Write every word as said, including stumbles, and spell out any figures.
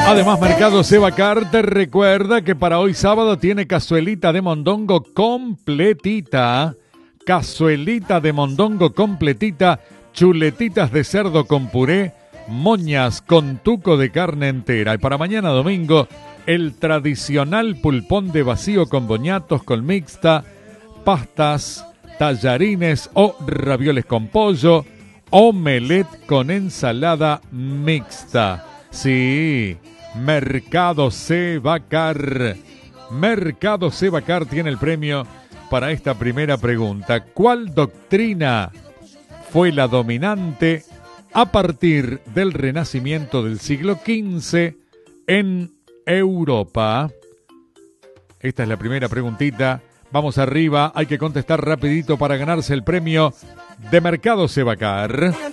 Además, Mercado Sebacar te recuerda que para hoy sábado tiene cazuelita de mondongo completita. Cazuelita de mondongo completita, chuletitas de cerdo con puré, moñas con tuco de carne entera. Y para mañana domingo, el tradicional pulpón de vacío con boñatos con mixta, pastas, tallarines o ravioles con pollo, omelette con ensalada mixta. Sí, Mercado Sebacar. Mercado Sebacar tiene el premio para esta primera pregunta. ¿Cuál doctrina fue la dominante a partir del Renacimiento del siglo quince en Europa? Esta es la primera preguntita. Vamos arriba, hay que contestar rapidito para ganarse el premio de Mercado Sebacar.